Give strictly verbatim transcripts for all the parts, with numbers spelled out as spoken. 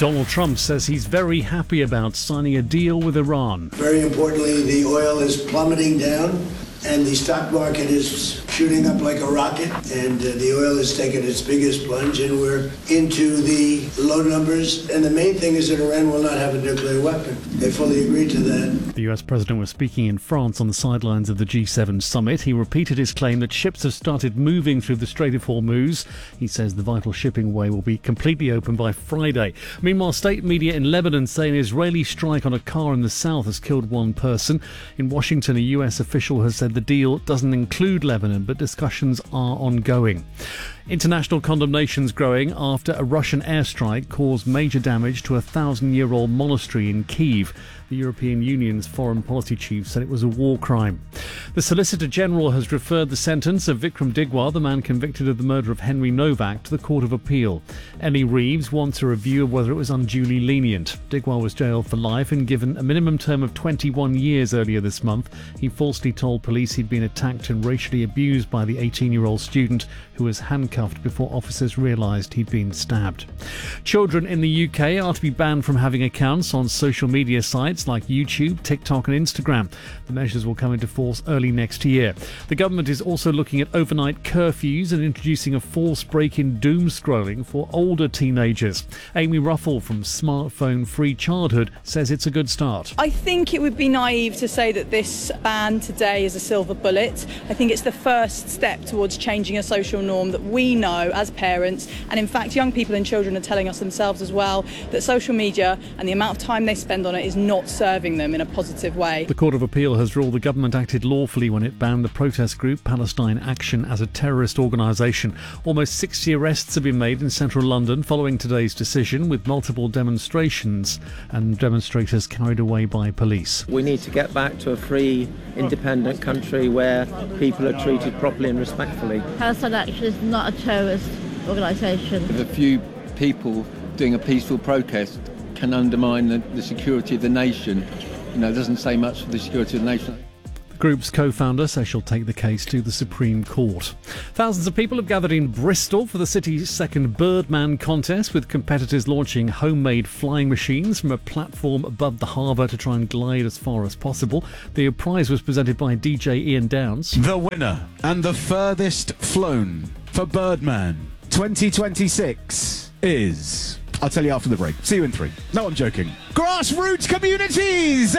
Donald Trump says he's very happy about signing a deal with Iran. Very importantly, the oil is plummeting down and the stock market is shooting up like a rocket, and uh, the oil has taken its biggest plunge and we're into the low numbers. And the main thing is that Iran will not have a nuclear weapon. They fully agreed to that. The U S president was speaking in France on the sidelines of the G seven summit. He repeated his claim that ships have started moving through the Strait of Hormuz. He says the vital shipping way will be completely open by Friday. Meanwhile, state media in Lebanon say an Israeli strike on a car in the south has killed one person. In Washington, a U S official has said the deal doesn't include Lebanon, but discussions are ongoing. International condemnations growing after a Russian airstrike caused major damage to a thousand-year-old monastery in Kyiv. The European Union's foreign policy chief said it was a war crime. The Solicitor General has referred the sentence of Vikram Digwar, the man convicted of the murder of Henry Novak, to the Court of Appeal. Ellie Reeves wants a review of whether it was unduly lenient. Digwar was jailed for life and given a minimum term of twenty-one years earlier this month. He falsely told police he'd been attacked and racially abused by the eighteen-year-old student who was handcuffed before officers realised he'd been stabbed. Children in the U K are to be banned from having accounts on social media sites like YouTube, TikTok and Instagram. The measures will come into force early next year. The government is also looking at overnight curfews and introducing a forced break in doom scrolling for older teenagers. Amy Ruffle from Smartphone Free Childhood says it's a good start. I think it would be naive to say that this ban today is a silver bullet. I think it's the first step towards changing a social norm that we know as parents, and in fact young people and children are telling us themselves as well, that social media and the amount of time they spend on it is not serving them in a positive way. The Court of Appeal has ruled the government acted lawfully when it banned the protest group Palestine Action as a terrorist organisation. Almost sixty arrests have been made in central London following today's decision, with multiple demonstrations and demonstrators carried away by police. We need to get back to a free, independent country where people are treated properly and respectfully. Palestine Action is not a terrorist organisation. If a few people doing a peaceful protest can undermine the, the security of the nation, you know, it doesn't say much for the security of the nation. The group's co-founder says she'll take the case to the Supreme Court. Thousands of people have gathered in Bristol for the city's second Birdman contest, with competitors launching homemade flying machines from a platform above the harbour to try and glide as far as possible. The prize was presented by D J Ian Downs. The winner and the furthest flown for Birdman twenty twenty-six is... I'll tell you after the break. See you in three. No, I'm joking. Grassroots Communities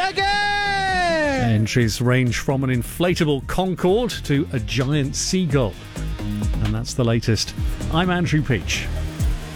again! Entries range from an inflatable Concorde to a giant seagull. And that's the latest. I'm Andrew Peach.